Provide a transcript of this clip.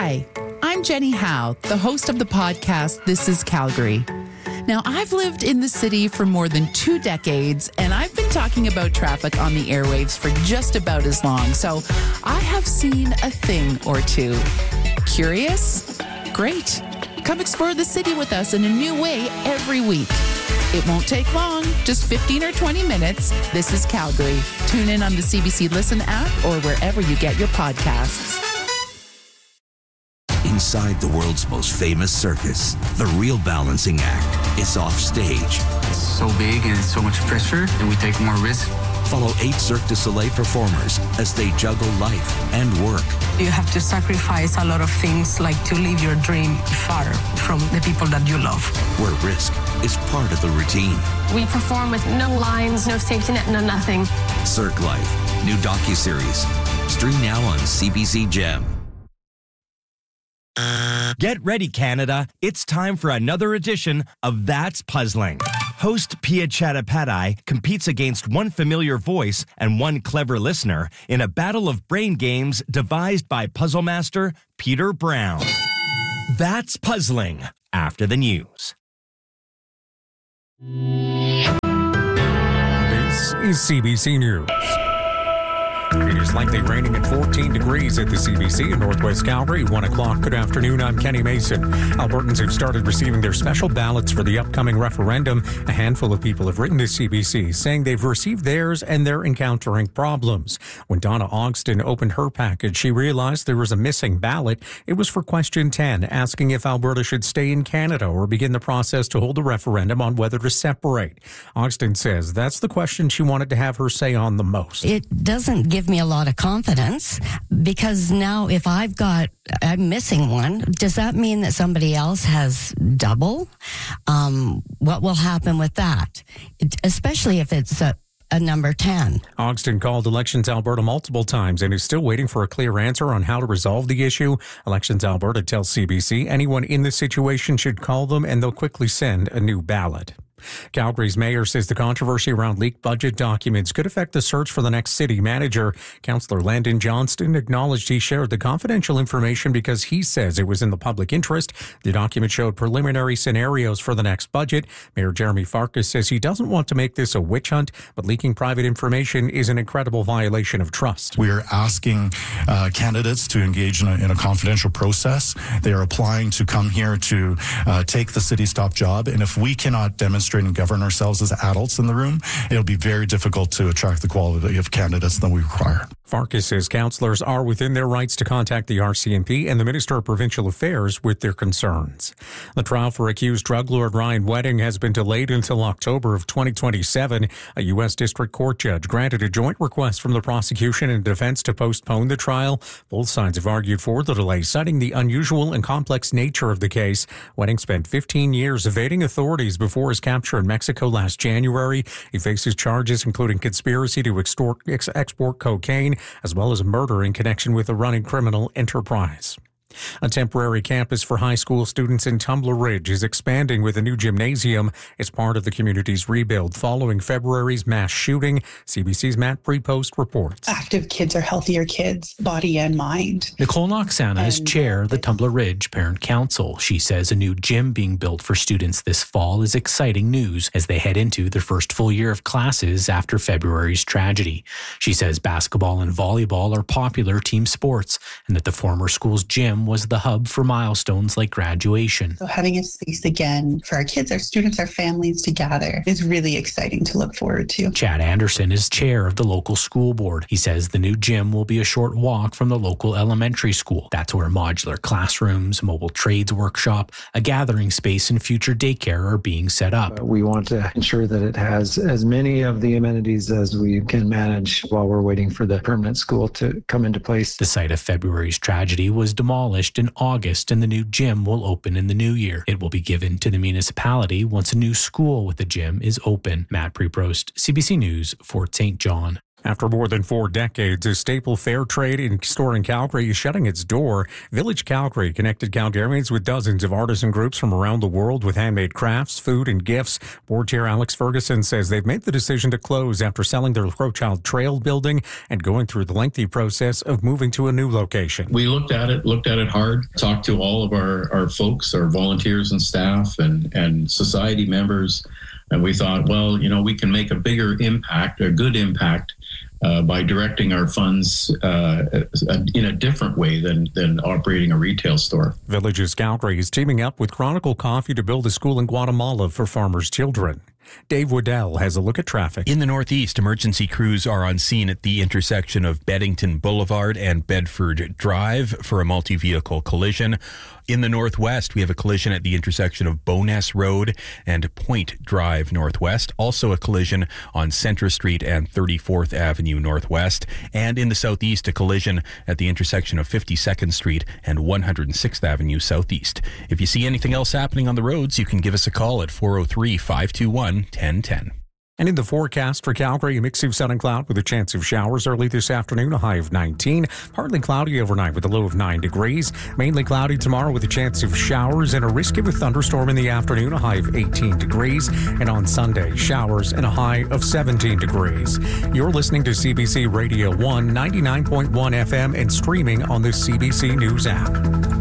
Hi, I'm Jenny Howe, the host of the podcast This is Calgary. Now, I've lived in the city for more than 2 decades, and I've been talking about traffic on the airwaves for just about as long, so I have seen a thing or two. Curious? Great. Come explore the city with us in a new way every week. It won't take long, just 15 or 20 minutes. This is Calgary. Tune in on the CBC Listen app or wherever you get your podcasts. Inside the world's most famous circus, the real balancing act is off stage. It's so big and so much pressure, and we take more risk. Follow 8 Cirque du Soleil performers as they juggle life and work. You have to sacrifice a lot of things, like to live your dream far from the people that you love. Where risk is part of the routine. We perform with no lines, no safety net, no nothing. Cirque Life, new docuseries. Stream now on CBC Gem. Get ready, Canada. It's time for another edition of That's Puzzling. Host Pia Chattopadhyay competes against one familiar voice and one clever listener in a battle of brain games devised by puzzle master Peter Brown. That's Puzzling, after the news. This is CBC News. It is likely raining at 14 degrees at the CBC in Northwest Calgary. 1 o'clock. Good afternoon. I'm Kenny Mason. Albertans have started receiving their special ballots for the upcoming referendum. A handful of people have written to CBC saying they've received theirs and they're encountering problems. When Donna Ogston opened her package, she realized there was a missing ballot. It was for question 10, asking if Alberta should stay in Canada or begin the process to hold a referendum on whether to separate. Ogston says that's the question she wanted to have her say on the most. It doesn't give me a lot of confidence, because now if I'm missing one, does that mean that somebody else has double? What will happen with that? Especially if it's a number 10. Ogston called Elections Alberta multiple times and is still waiting for a clear answer on how to resolve the issue. Elections Alberta tells CBC anyone in this situation should call them and they'll quickly send a new ballot. Calgary's mayor says the controversy around leaked budget documents could affect the search for the next city manager. Councillor Landon Johnston acknowledged he shared the confidential information because he says it was in the public interest. The document showed preliminary scenarios for the next budget. Mayor Jeremy Farkas says he doesn't want to make this a witch hunt, but leaking private information is an incredible violation of trust. We are asking candidates to engage in a confidential process. They are applying to come here to take the city's top job, and if we cannot demonstrate and govern ourselves as adults in the room, it'll be very difficult to attract the quality of candidates that we require. Farkas says councillors are within their rights to contact the RCMP and the Minister of Provincial Affairs with their concerns. The trial for accused drug lord Ryan Wedding has been delayed until October of 2027. A U.S. District Court judge granted a joint request from the prosecution and defense to postpone the trial. Both sides have argued for the delay, citing the unusual and complex nature of the case. Wedding spent 15 years evading authorities before his capture in Mexico last January. He faces charges including conspiracy to export cocaine, as well as murder in connection with a running criminal enterprise. A temporary campus for high school students in Tumbler Ridge is expanding with a new gymnasium. It's part of the community's rebuild following February's mass shooting. CBC's Matt Prepost reports. Active kids are healthier kids, body and mind. Nicole Noxana is chair of the Tumbler Ridge Parent Council. She says a new gym being built for students this fall is exciting news as they head into their first full year of classes after February's tragedy. She says basketball and volleyball are popular team sports and that the former school's gym was the hub for milestones like graduation. So having a space again for our kids, our students, our families to gather is really exciting to look forward to. Chad Anderson is chair of the local school board. He says the new gym will be a short walk from the local elementary school. That's where modular classrooms, mobile trades workshop, a gathering space, and future daycare are being set up. We want to ensure that it has as many of the amenities as we can manage while we're waiting for the permanent school to come into place. The site of February's tragedy was demolished in August, and the new gym will open in the new year. It will be given to the municipality once a new school with a gym is open. Matt Prepost, CBC News, Fort St. John. After more than 4 decades, a staple fair trade store in Calgary is shutting its door. Village Calgary connected Calgarians with dozens of artisan groups from around the world with handmade crafts, food, and gifts. Board Chair Alex Ferguson says they've made the decision to close after selling their Crowchild Trail building and going through the lengthy process of moving to a new location. We looked at it hard, talked to all of our folks, our volunteers and staff and society members, and we thought, well, we can make a bigger impact, a good impact, by directing our funds in a different way than operating a retail store. Villages Calgary is teaming up with Chronicle Coffee to build a school in Guatemala for farmers' children. Dave Waddell has a look at traffic. In the Northeast, emergency crews are on scene at the intersection of Beddington Boulevard and Bedford Drive for a multi-vehicle collision. In the Northwest, we have a collision at the intersection of Bowness Road and Point Drive Northwest. Also a collision on Centre Street and 34th Avenue Northwest. And in the Southeast, a collision at the intersection of 52nd Street and 106th Avenue Southeast. If you see anything else happening on the roads, you can give us a call at 403-521-1010. And in the forecast for Calgary, a mix of sun and cloud with a chance of showers early this afternoon, a high of 19. Partly cloudy overnight with a low of 9 degrees. Mainly cloudy tomorrow with a chance of showers and a risk of a thunderstorm in the afternoon, a high of 18 degrees. And on Sunday, showers and a high of 17 degrees. You're listening to CBC Radio 1, 99.1 FM and streaming on the CBC News app.